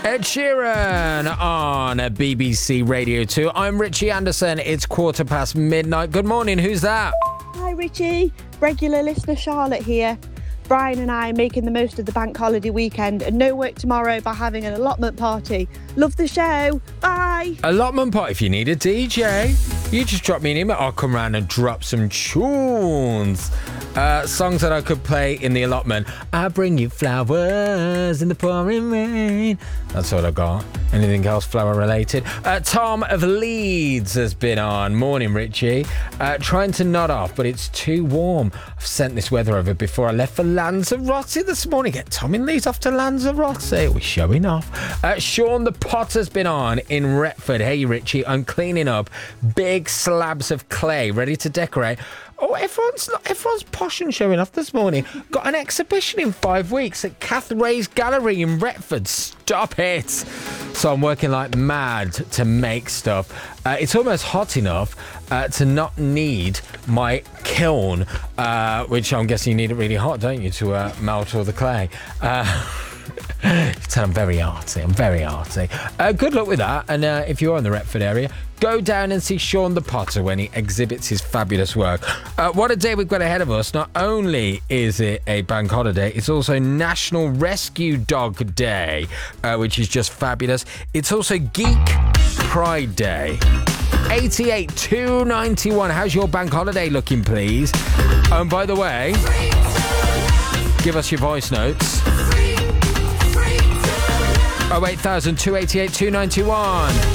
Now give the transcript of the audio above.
Ed Sheeran on BBC Radio 2. I'm Richie Anderson. It's midnight. Good morning. Who's that? Hi, Richie. Regular listener Charlotte here. Brian and I are making the most of the bank holiday weekend and no work tomorrow by having an allotment party. Love the show. Bye. Allotment party. If you need a DJ, you just drop me an email. I'll come round and drop some tunes. Songs that I could play in the allotment. I bring you flowers in the pouring rain. That's what I got. Anything else flower related? Tom of Leeds has been on. Morning, Richie. Trying to nod off, but it's too warm. I've sent this weather over before I left for Lanzarote this morning. Get Tom in Leeds off to Lanzarote. We're showing off. Sean the Potter's been on in Retford. Hey, Richie, I'm cleaning up big slabs of clay ready to decorate. Oh, everyone's posh and showing off this morning. Got an exhibition in 5 weeks at Kath Ray's Gallery in Retford. Stop it. So I'm working like mad to make stuff. It's almost hot enough to not need my kiln, which I'm guessing you need it really hot, don't you, to melt all the clay. I'm very arty. Good luck with that. And if you're in the Retford area, go down and see Sean the Potter when he exhibits his fabulous work. What a day we've got ahead of us. Not only is it a bank holiday, it's also National Rescue Dog Day, which is just fabulous. It's also Geek Pride Day. 88-291. How's your bank holiday looking, please? And by the way, give us your voice notes. 08000 288 291.